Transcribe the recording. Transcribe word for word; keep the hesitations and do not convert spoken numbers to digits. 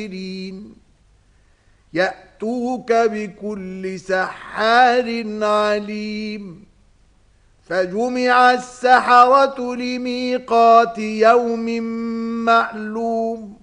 يأتوك بكل سحار عليم. فجمع السحرة لميقات يوم معلوم.